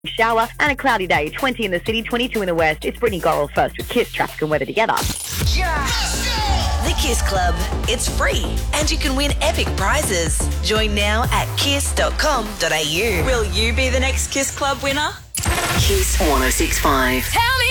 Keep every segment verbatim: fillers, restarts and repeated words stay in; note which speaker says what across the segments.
Speaker 1: Shower and a cloudy day, twenty in the city, twenty-two in the west. It's Brittany Gorrell first with Kiss, traffic and weather together.
Speaker 2: The Kiss Club. It's free and you can win epic prizes. Join now at kiss dot com dot a u. Will you be the next Kiss Club winner? Kiss one oh six point five. Tell me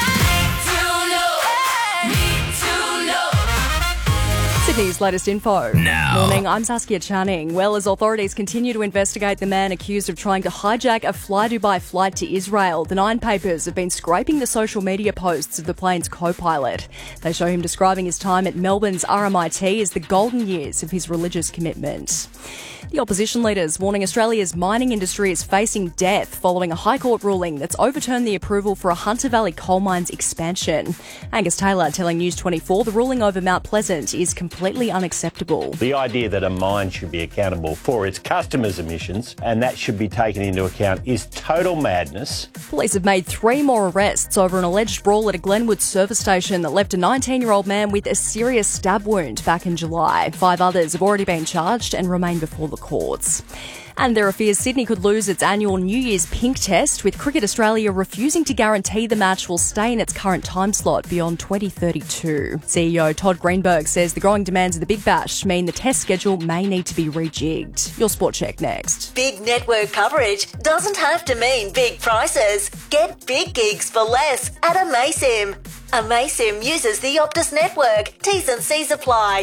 Speaker 3: Sydney's latest info.
Speaker 4: Now.
Speaker 3: Morning, I'm Saskia Channing. Well, as authorities continue to investigate the man accused of trying to hijack a Fly Dubai flight to Israel, the Nine papers have been scraping the social media posts of the plane's co-pilot. They show him describing his time at Melbourne's R M I T as the golden years of his religious commitment. The opposition leaders warning Australia's mining industry is facing death following a High Court ruling that's overturned the approval for a Hunter Valley coal mine's expansion. Angus Taylor telling News twenty-four the ruling over Mount Pleasant is completely unacceptable.
Speaker 5: The idea that a mine should be accountable for its customers' emissions and that should be taken into account is total madness.
Speaker 3: Police have made three more arrests over an alleged brawl at a Glenwood service station that left a nineteen-year-old man with a serious stab wound back in July. Five others have already been charged and remain before the courts. And there are fears Sydney could lose its annual New Year's Pink Test, with Cricket Australia refusing to guarantee the match will stay in its current time slot beyond twenty thirty-two. C E O Todd Greenberg says the growing demands of the Big Bash mean the test schedule may need to be rejigged. Your Sport Check next.
Speaker 2: Big network coverage doesn't have to mean big prices. Get big gigs for less at Amaysim. Amaysim uses the Optus network. T's and C's apply.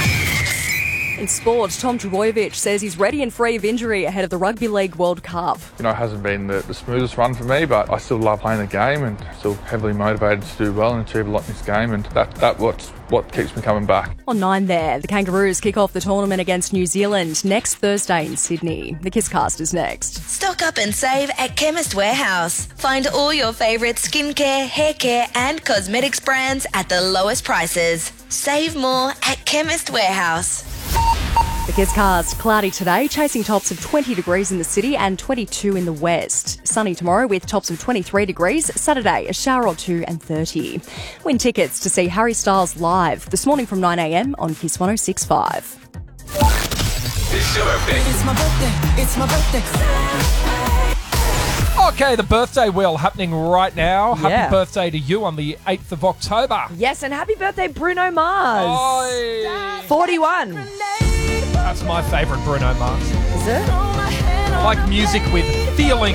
Speaker 3: In sport, Tom Trbojevic says he's ready and free of injury ahead of the Rugby League World Cup.
Speaker 6: You know, it hasn't been the, the smoothest run for me, but I still love playing the game and still heavily motivated to do well and achieve a lot in this game, and that that what's what keeps me coming back.
Speaker 3: On nine there, the Kangaroos kick off the tournament against New Zealand next Thursday in Sydney. The Kisscast is next.
Speaker 2: Stock up and save at Chemist Warehouse. Find all your favourite skincare, hair care and cosmetics brands at the lowest prices. Save more at Chemist Warehouse.
Speaker 3: The Kisscast, cloudy today, chasing tops of twenty degrees in the city and twenty-two in the west. Sunny tomorrow with tops of twenty-three degrees. Saturday, a shower or two and thirty. Win tickets to see Harry Styles live this morning from nine a m on Kiss one oh six point five.
Speaker 4: It's your birthday.
Speaker 7: It's my birthday. It's my birthday.
Speaker 8: Okay, the birthday wheel happening right now. Happy
Speaker 3: Yeah.
Speaker 8: birthday to you on the eighth of October.
Speaker 9: Yes, and happy birthday, Bruno Mars.
Speaker 8: Oi.
Speaker 9: forty-one.
Speaker 8: That's my favourite Bruno Mars.
Speaker 9: Is it?
Speaker 8: I like music with feeling.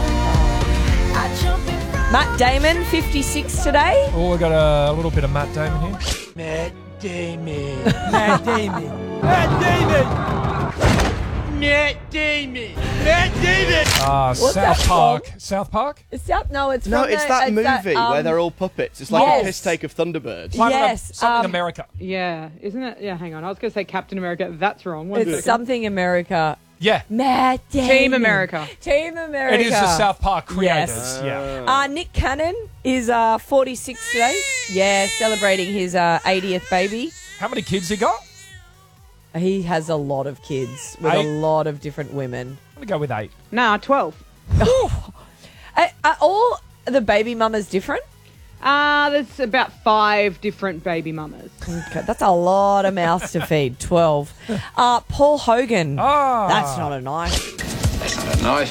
Speaker 9: Matt Damon, fifty-six today.
Speaker 8: Oh, we got a, little bit of Matt Damon here.
Speaker 7: Matt Damon. Matt Damon. Matt Damon. Matt Damon. Matt Damon.
Speaker 8: Ah,
Speaker 9: What's
Speaker 8: South
Speaker 9: that
Speaker 8: Park. South Park?
Speaker 9: It's that, no, it's
Speaker 10: No,
Speaker 9: from
Speaker 10: it's
Speaker 9: the,
Speaker 10: that
Speaker 9: it's
Speaker 10: movie
Speaker 9: um,
Speaker 10: where they're all puppets. It's like
Speaker 9: yes.
Speaker 10: a piss take of Thunderbirds.
Speaker 8: Planet of
Speaker 9: Yes,
Speaker 8: Something
Speaker 9: um,
Speaker 8: America.
Speaker 11: Yeah, isn't it? Yeah, hang on. I was going to say Captain America. That's wrong. One
Speaker 9: It's
Speaker 11: second.
Speaker 9: something America.
Speaker 8: Yeah.
Speaker 9: Matt Damon.
Speaker 11: Team America.
Speaker 9: Team America.
Speaker 8: It is the South Park creators.
Speaker 9: Yes.
Speaker 8: Yeah.
Speaker 9: Uh, Nick Cannon is uh, forty-six today. Yeah, celebrating his uh, eightieth baby.
Speaker 8: How many kids he got?
Speaker 9: He has a lot of kids with
Speaker 8: Eight?
Speaker 9: a lot of different women.
Speaker 8: I'm going to go with eight.
Speaker 11: Nah, twelve.
Speaker 9: Are, are all the baby mamas different?
Speaker 11: Uh, there's about five different baby mamas.
Speaker 9: Okay, that's a lot of mouths to feed. twelve. Uh, Paul Hogan.
Speaker 8: Ah.
Speaker 9: That's not a knife.
Speaker 4: That's not a knife.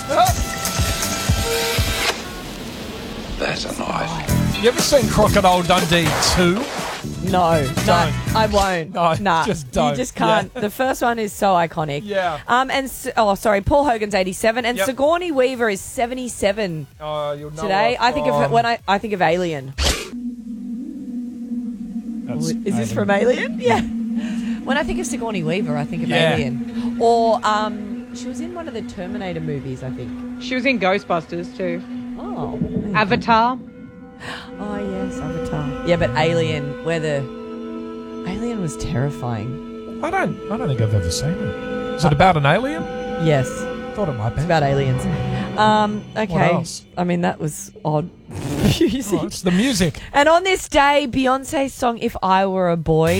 Speaker 4: That's a knife.
Speaker 8: You ever seen Crocodile Dundee two?
Speaker 9: No, no,
Speaker 8: Don't.
Speaker 9: I won't.
Speaker 8: No,
Speaker 9: nah,
Speaker 8: just don't.
Speaker 9: You just can't.
Speaker 8: Yeah.
Speaker 9: The first one is so iconic.
Speaker 8: Yeah.
Speaker 9: Um, and S- oh, sorry, Paul Hogan's eighty-seven, and
Speaker 8: Yep.
Speaker 9: Sigourney Weaver is seventy-seven
Speaker 8: Oh, you'll know
Speaker 9: today.
Speaker 8: what-
Speaker 9: I think
Speaker 8: oh,
Speaker 9: of when I I think of Alien.
Speaker 8: that's
Speaker 9: Is this from Alien? Yeah. When I think of Sigourney Weaver, I think of
Speaker 8: Yeah.
Speaker 9: Alien. Or um, she was in one of the Terminator movies, I think.
Speaker 11: She was in Ghostbusters too.
Speaker 9: Oh.
Speaker 11: Avatar.
Speaker 9: Oh yes, Avatar. Yeah, but Alien, where the Alien was terrifying.
Speaker 8: I don't, I don't think I've ever seen it. Is it about an alien?
Speaker 9: Yes,
Speaker 8: Thought it might be.
Speaker 9: it's about aliens. Um, okay.
Speaker 8: else?
Speaker 9: I mean, that was odd music.
Speaker 8: Oh, it's the music.
Speaker 9: And on this day, Beyonce's song "If I Were a Boy"